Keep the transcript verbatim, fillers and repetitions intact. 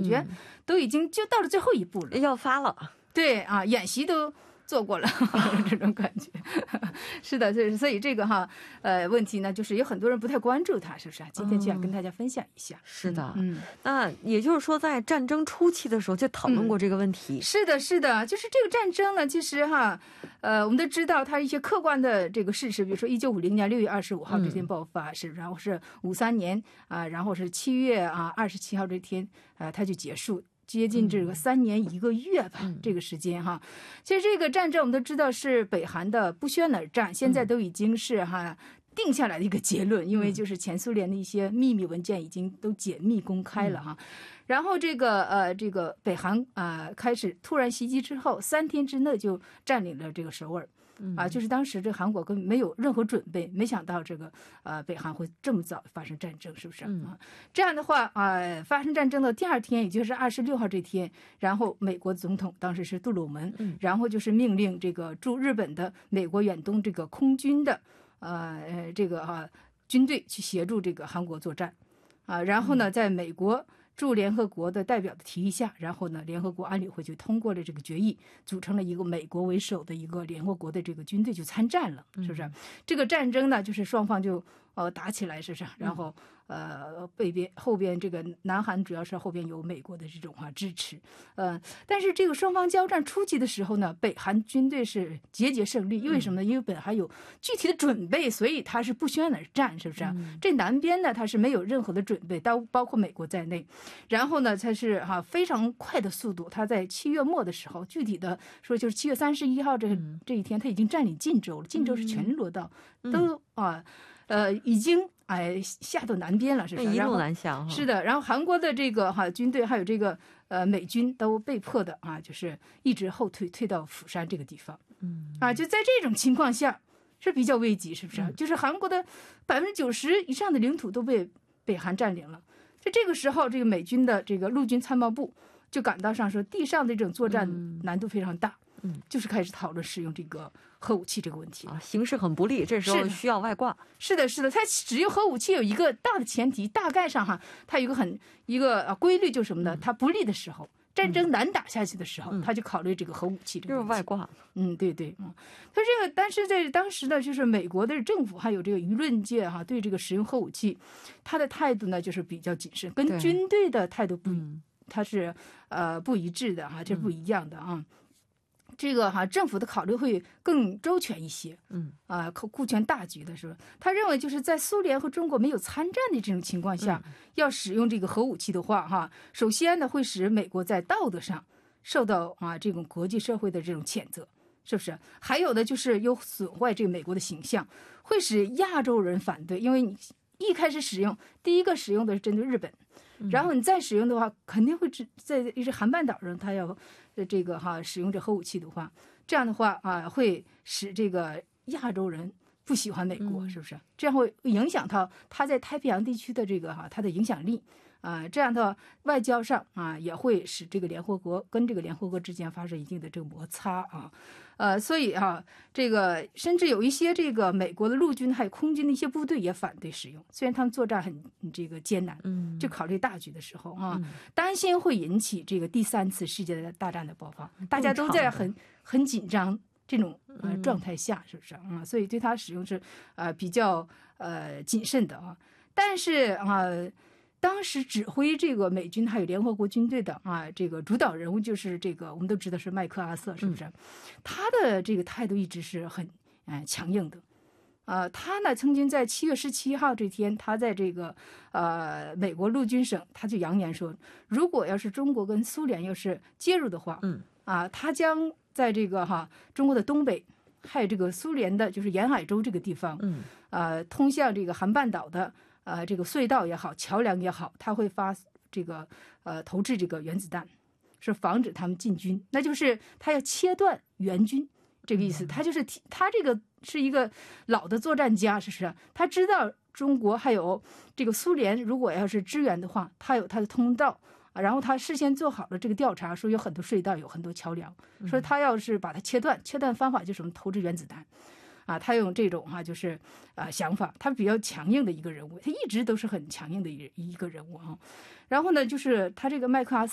觉都已经就到了最后一步了， 要发了。 对啊，演习都做过了这种感觉。是的，所以这个哈呃问题呢，就是有很多人不太关注它，是不是？今天就想跟大家分享一下。 嗯、是的， 嗯， 那也就是说在战争初期的时候就讨论过这个问题。 嗯、是的，是的，就是这个战争呢，其实哈呃我们都知道它一些客观的这个事实，比如说一九五零年六月二十五号这天爆发，嗯、是，然后是五三年啊、呃，然后是七月啊二十七号这天啊、呃、它就结束。接近这个三年一个月吧，嗯、这个时间哈。其实这个战争我们都知道是北韩的不宣而战，现在都已经是哈定下来的一个结论，因为就是前苏联的一些秘密文件已经都解密公开了哈。然后这个呃这个北韩啊、呃、开始突然袭击之后，三天之内就占领了这个首尔。啊，就是当时这韩国根本没有任何准备，没想到这个呃北韩会这么早发生战争，是不是？啊，这样的话啊、呃，发生战争的第二天，也就是二十六号这天，然后美国总统当时是杜鲁门，然后就是命令这个驻日本的美国远东这个空军的呃这个啊军队去协助这个韩国作战，啊，然后呢，在美国驻联合国的代表的提议下，然后呢，联合国安理会就通过了这个决议，组成了一个美国为首的一个联合国的这个军队就参战了，是不是？嗯、这个战争呢，就是双方就呃打起来，是不是？然后呃北边后边这个南韩主要是后边有美国的这种啊支持，呃，但是这个双方交战初期的时候呢，北韩军队是节节胜利，因为什么呢？因为北韩有具体的准备，所以他是不宣而战，是不是？嗯、这南边呢，他是没有任何的准备，包包括美国在内。然后呢，它是哈、啊、非常快的速度，它在七月末的时候，具体的说就是七月三十一号这这一天，它已经占领晋州了。晋州是全罗道，嗯、都啊呃已经哎下到南边了，是不是？ 一路南下。 是的，然后韩国的这个哈、啊、军队还有这个呃美军都被迫的啊，就是一直后退，退到釜山这个地方。嗯啊，就在这种情况下是比较危急，是不是？嗯、就是韩国的百分之九十以上的领土都被北韩占领了。在这个时候，这个美军的这个陆军参谋部就感到上说，地上的这种作战难度非常大，嗯，就是开始讨论使用这个核武器这个问题啊，形势很不利，这时候需要外挂。 是的，是的，它使用核武器有一个大的前提，大概上哈，它有一个很一个啊规律，就是什么呢？它不利的时候。战争难打下去的时候，嗯、他就考虑这个核武器这个问题。 就是外挂。 嗯，对对，嗯，他这个，但是在当时呢，就是美国的政府还有这个舆论界哈、啊，对这个使用核武器，他的态度呢就是比较谨慎，跟军队的态度不，他是呃不一致的哈、啊，这不一样的啊。嗯这个哈、啊，政府的考虑会更周全一些，嗯啊，顾全大局的是吧？他认为就是在苏联和中国没有参战的这种情况下，嗯、要使用这个核武器的话，哈，首先呢会使美国在道德上受到啊这种国际社会的这种谴责，是不是？还有的就是有损坏这个美国的形象，会使亚洲人反对，因为你一开始使用，第一个使用的是针对日本。然后你再使用的话，肯定会在一些韩半岛上，他要这个哈使用这核武器的话，这样的话啊，会使这个亚洲人不喜欢美国，是不是？这样会影响到他在太平洋地区的这个哈他的影响力啊。这样的外交上啊，也会使这个联合国跟这个联合国之间发生一定的这个摩擦啊。呃，所以啊，这个甚至有一些这个美国的陆军还有空军的一些部队也反对使用，虽然他们作战很这个艰难，嗯，就考虑大局的时候啊，嗯、担心会引起这个第三次世界大战的爆发，大家都在很很紧张这种呃状态下，是不是啊？所以对它使用是呃比较呃谨慎的啊。但是啊。当时指挥这个美军还有联合国军队的啊，这个主导人物就是这个我们都知道是麦克阿瑟，是不是？嗯、他的这个态度一直是很呃强硬的，呃，他呢曾经在七月十七号这天，他在这个呃美国陆军省，他就扬言说，如果要是中国跟苏联要是介入的话，嗯啊，他将在这个哈中国的东北，还有这个苏联的就是沿海州这个地方，嗯，呃，通向这个韩半岛的。呃，这个隧道也好，桥梁也好，它会发这个呃投掷这个原子弹，是防止他们进军。那就是他要切断援军这个意思。他就是他这个是一个老的作战家，是不是？他知道中国还有这个苏联，如果要是支援的话，他有他的通道啊。然后他事先做好了这个调查，说有很多隧道，有很多桥梁，说他要是把它切断，切断方法就是什么投掷原子弹。啊，他用这种哈、啊，就是啊想法，他比较强硬的一个人物，他一直都是很强硬的一一个人物啊。然后呢，就是他这个麦克阿瑟。